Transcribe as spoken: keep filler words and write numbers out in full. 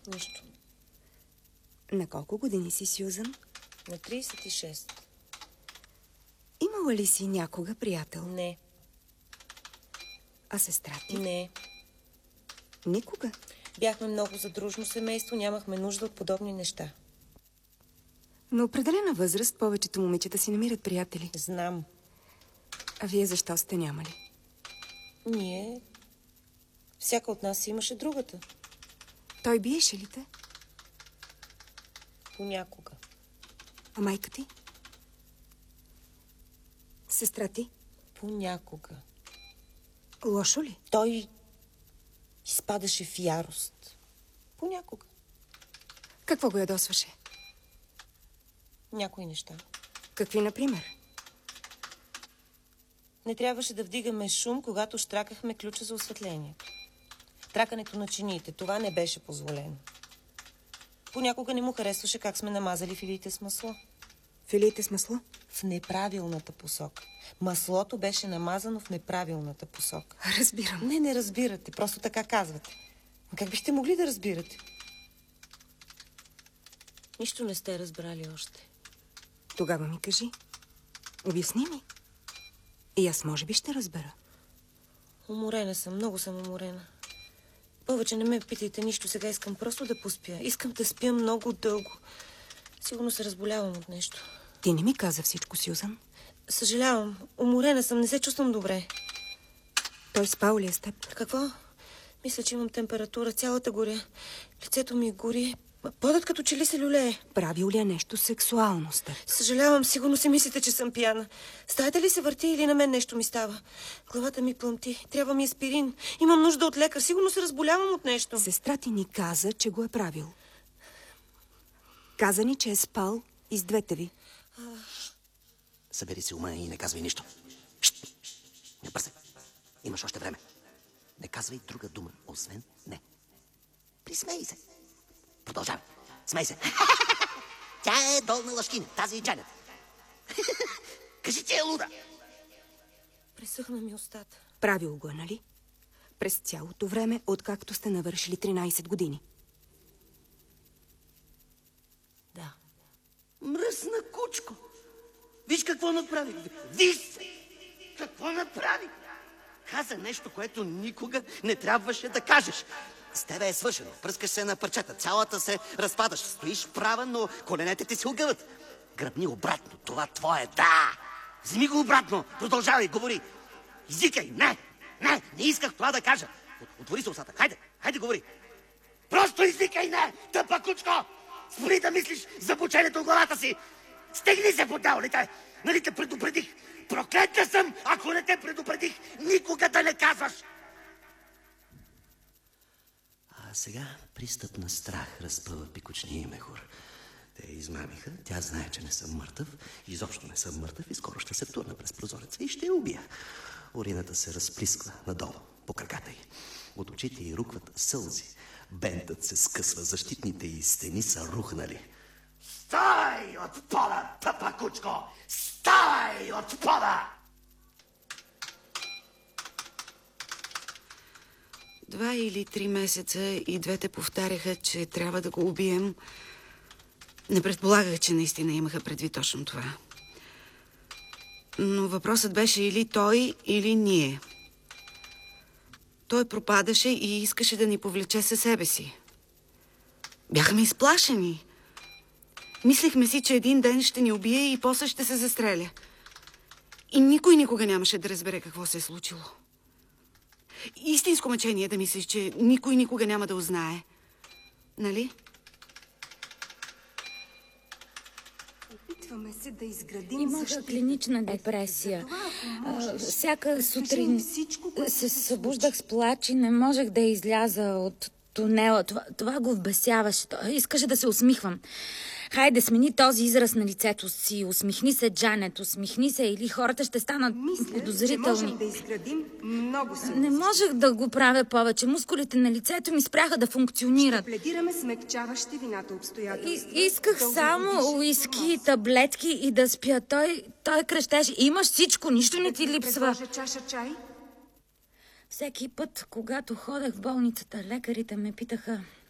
Нищо. На колко години си, Сюзан? На трийсет и шест. Имала ли си някога приятел? Не. А сестра ти? Не. Никога? Бяхме много задружно семейство, нямахме нужда от подобни неща. На определена възраст повечето момичета си намират приятели. Знам. А вие защо сте нямали? Ние... Всяка от нас си имаше другата. Той биеше ли те? Понякога. А майка ти? Сестра ти? Понякога. Лошо ли? Той изпадаше в ярост. Понякога. Какво го ядосваше? Някои неща. Какви, например? Не трябваше да вдигаме шум, когато штракахме ключа за осветлението. Тракането на чиниите, това не беше позволено. Понякога не му харесваше как сме намазали филиите с масло. Филиите с масло? В неправилната посока. Маслото беше намазано в неправилната посока. Разбирам. Не, не разбирате, просто така казвате. Но как бихте могли да разбирате? Нищо не сте разбрали още. Тогава ми кажи. Обясни ми. И аз може би ще разбера. Уморена съм, много съм уморена. Повече не ме питайте нищо, сега искам просто да поспя. Искам да спя много дълго. Сигурно се разболявам от нещо. Ти не ми каза всичко, Сюзан. Съжалявам, уморена съм, не се чувствам добре. Той спал ли е с теб? Какво? Мисля, че имам температура, цялата горя. Лицето ми гори. Подът като че ли се люлее. Правил ли е нещо сексуално с теб? Съжалявам, сигурно си мислите, че съм пияна. Стаята ли се върти или на мен нещо ми става? Главата ми плъмти. Трябва ми аспирин. Имам нужда от лекар. Сигурно се разболявам от нещо. Сестра ти ни каза, че го е правил. Каза ни, че е спал и с двете ви. А... Събери се, ума, и не казвай нищо. Шт! Не бързай. Имаш още време. Не казвай друга дума, освен не. Присмей се. Продължавай. Смей се. Тя е долна лъжкина, тази и Джанет. Кажи, че е луда. Пресъхна ми устата. Правил го е, нали? През цялото време, откакто сте навършили тринайсет години. Да. Мръсна кучко. Виж какво направи. Виж какво направи. Каза нещо, което никога не трябваше да кажеш. С тебе е свършено. Пръскаш се на парчета. Цялата се разпадаш. Стоиш права, но коленете ти се огъват. Гръбни обратно. Това твое. Да! Вземи го обратно. Продължавай, говори. Извикай. Не! Не! Не исках това да кажа. От, отвори се устата. Хайде! Хайде, говори. Просто извикай не! Тъпа кучко! Спри да мислиш за бученето в главата си! Стегни се по дяволите! Нали те предупредих? Проклета съм, ако не те предупредих никога да не казваш! А сега пристъп на страх разпъва пикочния мехур. Те измамиха, тя знае, че не съм мъртъв, изобщо не съм мъртъв и скоро ще се турна през прозореца и ще я убия. Урината се разплисква надолу, по краката й. От очите й рукват сълзи. Бентът се скъсва, защитните й стени са рухнали. Стай от пода, тъпа кучко! Стай от пода! Два или три месеца и двете повтаряха, че трябва да го убием. Не предполагах, че наистина имаха предвид точно това. Но въпросът беше или той, или ние. Той пропадаше и искаше да ни повлече със себе си. Бяхме изплашени. Мислихме си, че един ден ще ни убие и после ще се застреля. И никой никога нямаше да разбере какво се е случило. Истинско мъчение да мислиш, че никой никога няма да узнае. Нали? Опитваме се да изградим Имах защита. клинична депресия. А, всяка сутрин се събуждах с плач и не можех да изляза от тунела. Това, това го вбесяваше. Той искаше да се усмихвам. Хайде, смени този израз на лицето си. Усмихни се, Джанет. Усмихни се или хората ще станат Мисля, подозрителни. че можем да изградим много силно. Не можех да го правя повече. Мускулите на лицето ми спряха да функционират. Ще пледираме смекчаващи вината обстоятелства. И, исках да само уиски, таблетки и да спя. Той, той крещеше. Имаш всичко, нищо не ти липсва. Предложа чаша чай? Всеки път, когато ходех в болницата, лекарите ме питаха: